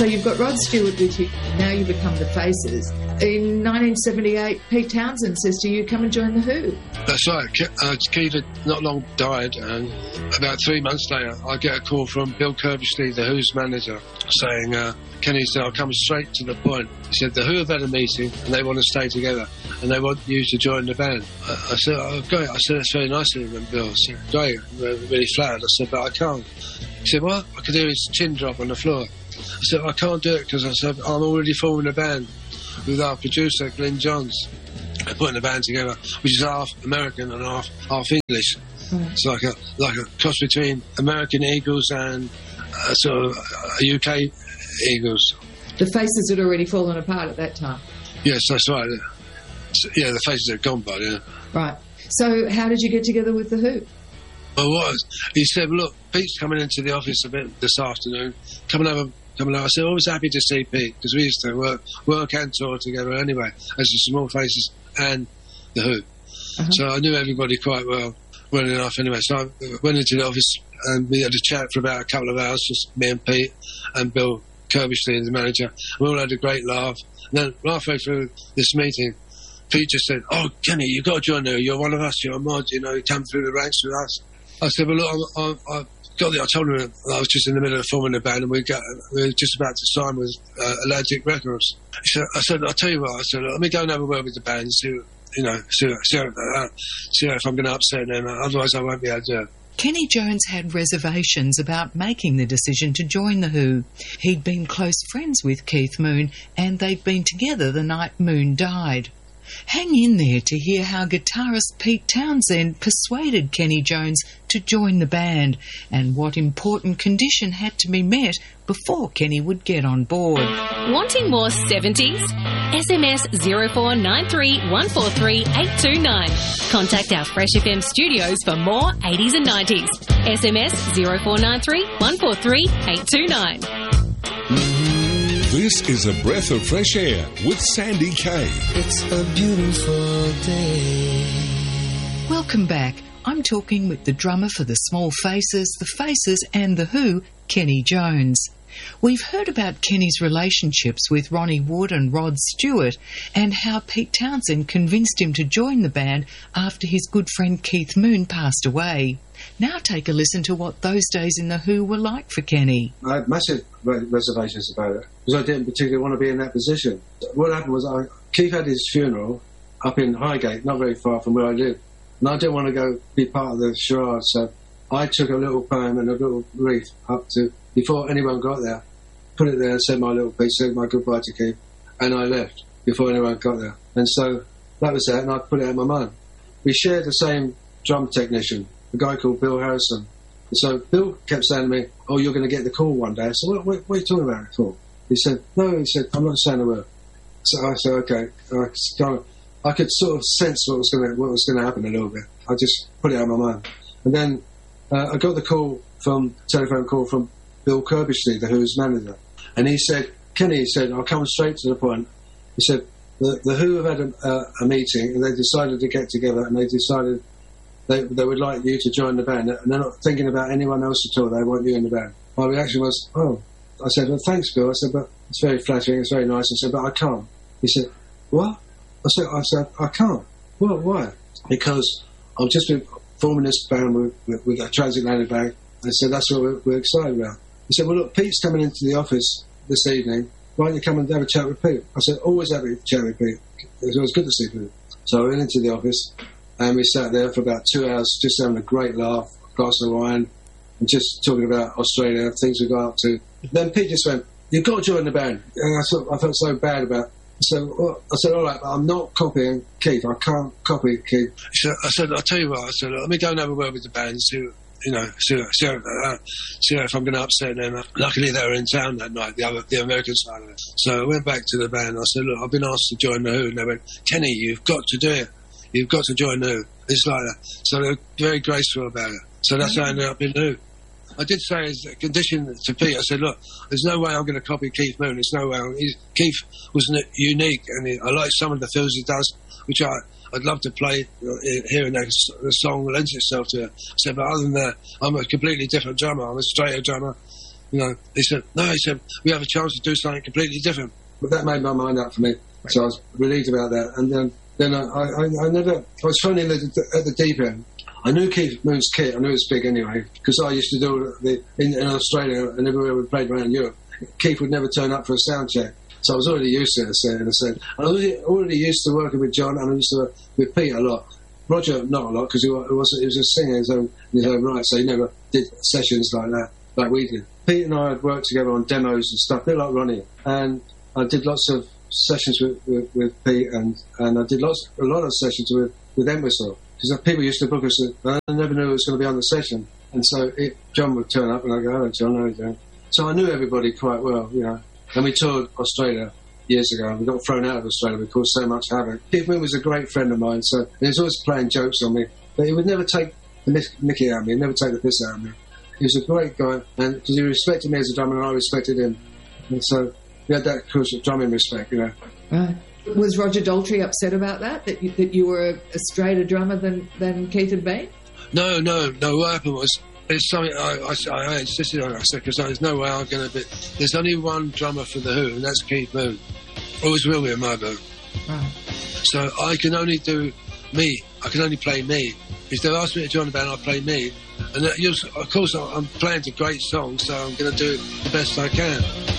So you've got Rod Stewart with you. Now you become the Faces. In 1978, Pete Townsend says to you, come and join The Who. That's right. Keith had not long died, and about 3 months later, I get a call from Bill Curbishley, The Who's manager, saying, Kenny said, I'll come straight to the point. He said, The Who have had a meeting, and they want to stay together, and they want you to join the band. I said, oh, great. I said, that's very nice of them, Bill. I said, great. I'm really flattered. I said, but I can't. He said, what? I could hear his chin drop on the floor. I said, I can't do it because I said, I'm already forming a band with our producer, Glyn Johns. We're putting a band together, which is half American and half English. It's like a cross between American Eagles and sort of UK Eagles. The Faces had already fallen apart at that time. Yes, that's right. Yeah, the Faces had gone by, yeah. Right. So how did you get together with The Who? Well, he said, look, Pete's coming into the office a bit this afternoon. Coming over. I said, I was happy to see Pete, because we used to work and tour together anyway, as the Small Faces and The Who. Uh-huh. So I knew everybody quite well enough anyway. So I went into the office and we had a chat for about a couple of hours, just me and Pete and Bill Curbishley, the manager. We all had a great laugh. And then halfway through this meeting, Pete just said, oh, Kenny, you've got to join there. You're one of us. You're a mod. You know, you come through the ranks with us. I said, well, look, I told him I was just in the middle of forming a band and we were just about to sign with Allergic Records. I said, I'll tell you what, I said, let me go and have a word with the band and see if I'm going to upset them, otherwise I won't be able to do it. Kenny Jones had reservations about making the decision to join The Who. He'd been close friends with Keith Moon and they'd been together the night Moon died. Hang in there to hear how guitarist Pete Townsend persuaded Kenny Jones to join the band and what important condition had to be met before Kenny would get on board. Wanting more 70s? SMS 0493 143 829. Contact our Fresh FM studios for more 80s and 90s. SMS 0493 143 829. This is A Breath of Fresh Air with Sandy Kay. It's a beautiful day. Welcome back. I'm talking with the drummer for the Small Faces, the Faces and The Who, Kenny Jones. We've heard about Kenny's relationships with Ronnie Wood and Rod Stewart and how Pete Townsend convinced him to join the band after his good friend Keith Moon passed away. Now take a listen to what those days in The Who were like for Kenny. I had massive reservations about it because I didn't particularly want to be in that position. What happened was Keith had his funeral up in Highgate, not very far from where I live, and I didn't want to go be part of the charade, so I took a little poem and a little wreath up to, before anyone got there, put it there and said my little piece, said my goodbye to Keith, and I left before anyone got there. And so that was that, and I put it out of my mind. We shared the same drum technician, a guy called Bill Harrison. And so Bill kept saying to me, oh, you're going to get the call one day. I said, what are you talking about it for? He said, no, I'm not saying a word. So I said, okay. I could sort of sense what was going to happen a little bit. I just put it out of my mind. And then I got the telephone call from Bill Curbishley, The Who's manager. And he said, Kenny, he said, I'll come straight to the point. He said, the Who have had a meeting and they decided to get together and they decided they would like you to join the band. And they're not thinking about anyone else at all. They want you in the band. My reaction was, oh. I said, well, thanks, Bill. I said, but it's very flattering. It's very nice. I said, but I can't. He said, what? I said, I can't. Well, why? Because I've just been forming this band with a transatlantic band. I said, that's what we're excited about. He said, well, look, Pete's coming into the office this evening. Why don't you come and have a chat with Pete? I said, always have a chat with Pete. It was always good to see Pete. So I went into the office and we sat there for about 2 hours just having a great laugh, a glass of wine, and just talking about Australia, things we got up to. Then Pete just went, you've got to join the band. And I felt so bad about it. So I said, all right, but I'm not copying Keith. I can't copy Keith. I said, I'll tell you what. I said, let me go and have a word with the band and see if I'm going to upset them. Luckily, they were in town that night, the American side of it. So I went back to the band. I said, look, I've been asked to join The Who. And they went, Kenny, you've got to do it. You've got to join The Who. It's like that. So they were very graceful about it. So that's how I ended up in The Who. I did say as a condition to Pete, I said, look, there's no way I'm going to copy Keith Moon. There's no way. Keith was unique, and I like some of the fills he does, which I'd love to play here and there. The song lends itself to it. I said, but other than that, I'm a completely different drummer. I'm a straighter drummer. You know, he said, no, he said, we have a chance to do something completely different. But that made my mind up for me. So I was relieved about that. And then I was thrown in at the deep end. I knew Keith Moon's kit. I knew it was big anyway, because I used to do in Australia and everywhere we played around Europe. Keith would never turn up for a sound check. So I was already used to it, in a sense. I was already used to working with John, and I used to work with Pete a lot. Roger, not a lot, because he was a singer in his own right, so he never did sessions like that, like we did. Pete and I had worked together on demos and stuff, a bit like Ronnie. And I did lots of sessions with Pete, and I did a lot of sessions with Entwistle. Because people used to book us, and I never knew it was going to be on the session. And so John would turn up, and I'd go, hello, John, how are you doing? So I knew everybody quite well, you know. And we toured Australia years ago, and we got thrown out of Australia. We caused so much havoc. Keith Moon was a great friend of mine, so he was always playing jokes on me. But he would never take the mickey out of me, he'd never take the piss out of me. He was a great guy, and because he respected me as a drummer, and I respected him. And so we had that crucial drumming respect, you know. Right. Was Roger Daltrey upset about that you were a straighter drummer than Keith had been? No. What happened was, it's something I insisted on. I said, because there's no way I'm going to be. There's only one drummer for the Who, and that's Keith Moon. Always will be in my book. Right. So I can only do me. I can only play me. If they ask me to join the band, I'll play me. And of course, I'm playing to great songs, so I'm going to do the best I can.